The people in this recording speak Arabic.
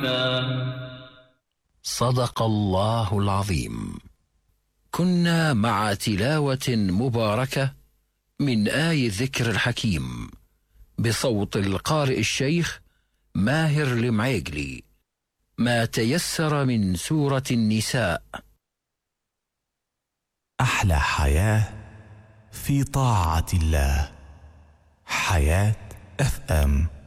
صدق الله العظيم. كنا مع تلاوة مباركة من آي الذكر الحكيم بصوت القارئ الشيخ ماهر المعيقلي، ما تيسر من سورة النساء. أحلى حياة في طاعة الله. حياة FM.